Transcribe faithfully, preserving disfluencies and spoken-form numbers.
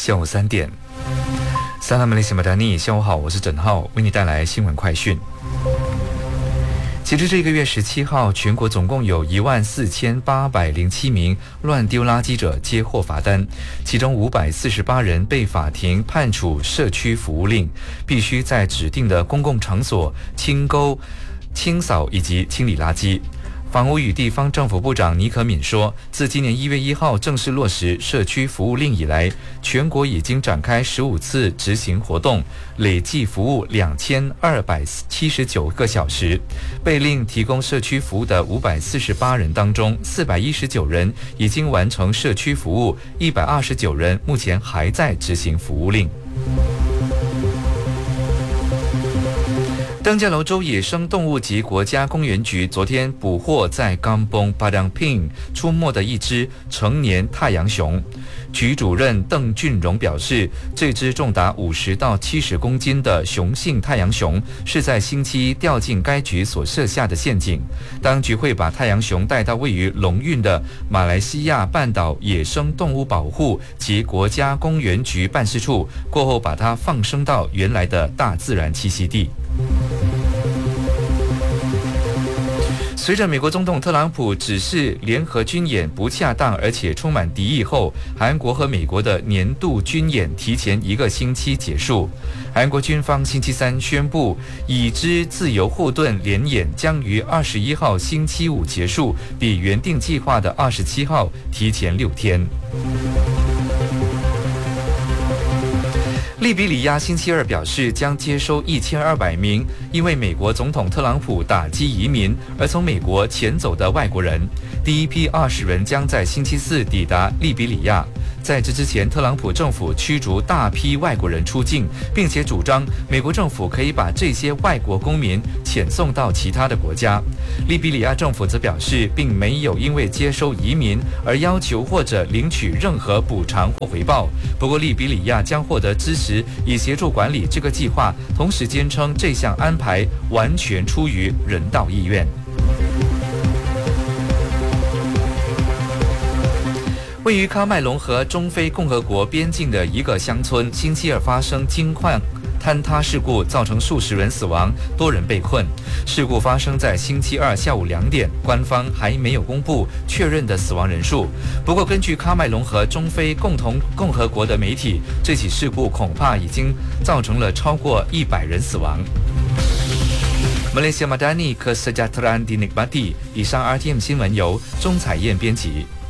下午三点。萨拉马雷西马达尼，下午好，我是郑浩，为你带来新闻快讯。截至这个月十七号，全国总共有一万四千八百零七名乱丢垃圾者接获罚单，其中五百四十八人被法庭判处社区服务令，必须在指定的公共场所清沟、清扫以及清理垃圾。房屋与地方政府部长倪可敏说，自今年一月一号正式落实社区服务令以来，全国已经展开十五次执行活动，累计服务两千二百七十九个小时。被令提供社区服务的五百四十八人当中，四百一十九人已经完成社区服务，一百二十九人目前还在执行服务令。登嘉楼州野生动物及国家公园局昨天捕获在Kampung Padang Ping出没的一只成年太阳熊。局主任邓俊荣表示，这只重达五十到七十公斤的雄性太阳熊是在星期一掉进该局所设下的陷阱。当局会把太阳熊带到位于龙运的马来西亚半岛野生动物保护及国家公园局办事处，过后把它放生到原来的大自然栖息地。随着美国总统特朗普指示联合军演不恰当而且充满敌意后，韩国和美国的年度军演提前一个星期结束。韩国军方星期三宣布，已知自由护盾联演将于二十一号星期五结束，比原定计划的二十七号提前六天。利比里亚星期二表示，将接收一千二百名因为美国总统特朗普打击移民而从美国潜走的外国人。第一批二十人将在星期四抵达利比里亚。在这之前，特朗普政府驱逐大批外国人出境，并且主张美国政府可以把这些外国公民遣送到其他的国家。利比里亚政府则表示，并没有因为接收移民而要求或者领取任何补偿或回报。不过，利比里亚将获得支持以协助管理这个计划，同时坚称这项安排完全出于人道意愿。位于喀麦隆和中非共和国边境的一个乡村，星期二发生金矿坍塌事故，造成数十人死亡，多人被困。事故发生在星期二下午两点，官方还没有公布确认的死亡人数。不过，根据喀麦隆和中非共同共和国的媒体，这起事故恐怕已经造成了超过一百人死亡。Malaysia Madani Kesejahteraan Dinikmati。以上 R T M 新闻由钟彩燕编辑。